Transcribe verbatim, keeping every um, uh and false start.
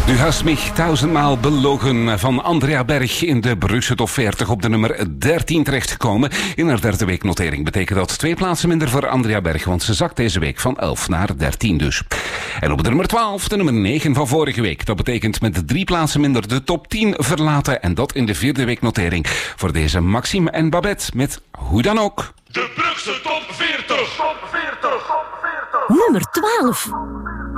Du hast mich duizendmaal belogen van Andrea Berg in de Brugse Top veertig op de nummer dertien terechtgekomen. In haar derde weeknotering betekent dat twee plaatsen minder voor Andrea Berg, want ze zakt deze week van elf naar dertien dus. En op de nummer twaalf, de nummer negen van vorige week. Dat betekent met drie plaatsen minder de top tien verlaten. En dat in de vierde weeknotering voor deze Maxime en Babette met Hoe dan ook. De Brugse Top veertig. Top veertig. Top veertig. Nummer twaalf.